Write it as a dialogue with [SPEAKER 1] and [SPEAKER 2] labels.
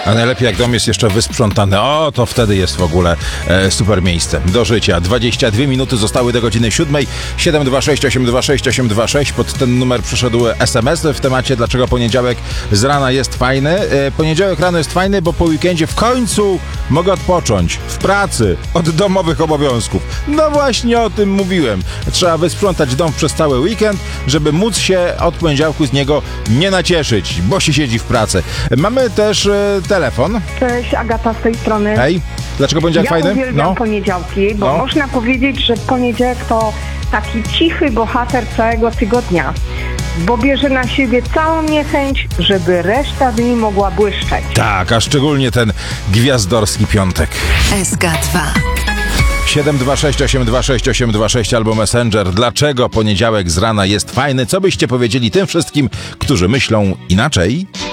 [SPEAKER 1] A najlepiej jak dom jest jeszcze wysprzątany. O, to wtedy jest w ogóle super miejsce do życia. 22 minuty zostały do godziny 7. 726 826 826. Pod ten numer przyszedł SMS w temacie dlaczego poniedziałek z rana jest fajny. Poniedziałek rano jest fajny, bo po weekendzie w końcu mogę odpocząć w pracy od domowych obowiązków. No właśnie o tym mówiłem. Trzeba wysprzątać dom przez cały weekend, żeby móc się od poniedziałku z niego nie nacieszyć, bo się siedzi w pracy. Mamy też telefon.
[SPEAKER 2] Cześć, Agata z tej strony.
[SPEAKER 1] Hej, dlaczego poniedziałek fajny?
[SPEAKER 2] Ja uwielbiam poniedziałki, bo można powiedzieć, że poniedziałek to taki cichy bohater całego tygodnia, bo bierze na siebie całą niechęć, żeby reszta dni mogła błyszczeć.
[SPEAKER 1] Tak, a szczególnie ten gwiazdorski piątek.
[SPEAKER 3] SK2
[SPEAKER 1] 726 826 826 albo Messenger. Dlaczego poniedziałek z rana jest fajny? Co byście powiedzieli tym wszystkim, którzy myślą inaczej?